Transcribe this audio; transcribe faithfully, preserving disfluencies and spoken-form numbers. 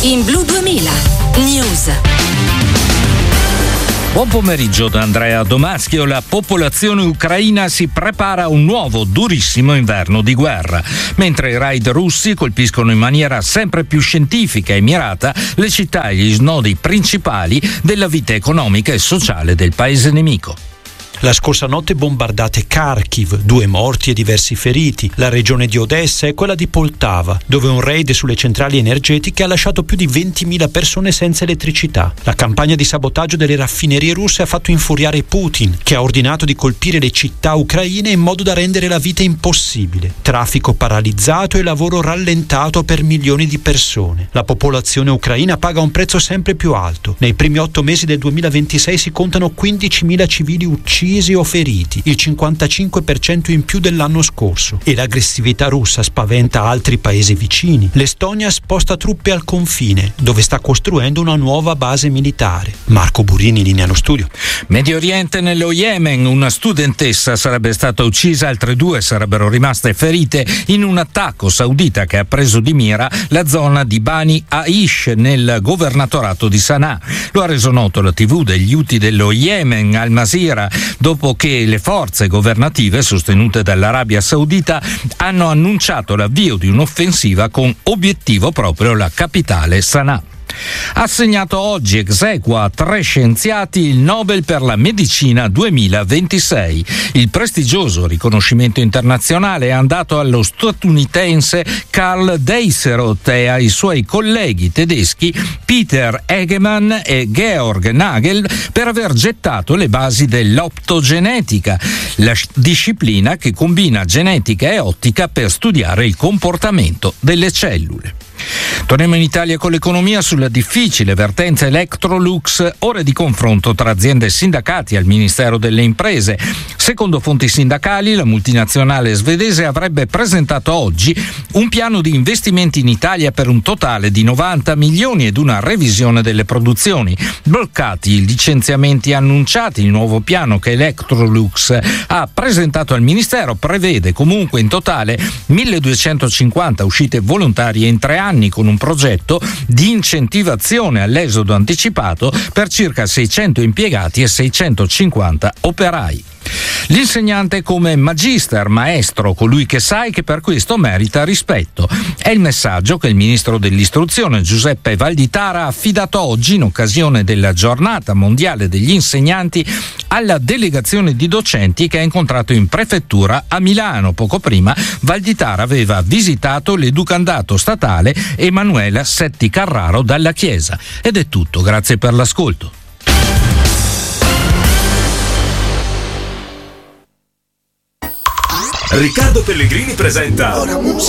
in Blu duemila News. Buon pomeriggio da Andrea Domaschio. La popolazione ucraina si prepara a un nuovo durissimo inverno di guerra. Mentre i raid russi colpiscono in maniera sempre più scientifica e mirata le città e gli snodi principali della vita economica e sociale del paese nemico. La scorsa notte bombardate Kharkiv, due morti e diversi feriti. La regione di Odessa e quella di Poltava, dove un raid sulle centrali energetiche ha lasciato più di ventimila persone senza elettricità. La campagna di sabotaggio delle raffinerie russe ha fatto infuriare Putin, che ha ordinato di colpire le città ucraine in modo da rendere la vita impossibile. Traffico paralizzato e lavoro rallentato per milioni di persone. La popolazione ucraina paga un prezzo sempre più alto. Nei primi otto mesi del duemilaventisei si contano quindicimila civili uccisi o feriti, il cinquantacinque per cento in più dell'anno scorso, e l'aggressività russa spaventa altri paesi vicini. L'Estonia sposta truppe al confine, dove sta costruendo una nuova base militare. Marco Burini, linea allo studio. Medio Oriente, nello Yemen, una studentessa sarebbe stata uccisa, altre due sarebbero rimaste ferite in un attacco saudita che ha preso di mira la zona di Bani Aish nel governatorato di Sana'a. Lo ha reso noto la tivù degli Houthi dello Yemen, Al Masira, dopo che le forze governative sostenute dall'Arabia Saudita hanno annunciato l'avvio di un'offensiva con obiettivo proprio la capitale Sana'a. Assegnato oggi exequo a tre scienziati il Nobel per la medicina duemilaventisei. Il prestigioso riconoscimento internazionale è andato allo statunitense Karl Deisseroth e ai suoi colleghi tedeschi Peter Egemann e Georg Nagel per aver gettato le basi dell'optogenetica, la disciplina che combina genetica e ottica per studiare il comportamento delle cellule. Torniamo in Italia con l'economia. Sulla difficile vertenza Electrolux, ore di confronto tra aziende e sindacati al Ministero delle Imprese. Secondo fonti sindacali, la multinazionale svedese avrebbe presentato oggi un piano di investimenti in Italia per un totale di novanta milioni ed una revisione delle produzioni. Bloccati i licenziamenti annunciati, il nuovo piano che Electrolux ha presentato al Ministero prevede comunque in totale milleduecentocinquanta uscite volontarie in tre anni, con un progetto di incentivazione all'esodo anticipato per circa seicento impiegati e seicentocinquanta operai. L'insegnante come magister, maestro, colui che sa e che per questo merita rispetto. È il messaggio che il ministro dell'istruzione Giuseppe Valditara ha affidato oggi in occasione della giornata mondiale degli insegnanti alla delegazione di docenti che ha incontrato in prefettura a Milano. Poco prima Valditara aveva visitato l'educandato statale Emanuela Setti Carraro dalla Chiesa. Ed è tutto, grazie per l'ascolto. Riccardo Pellegrini presenta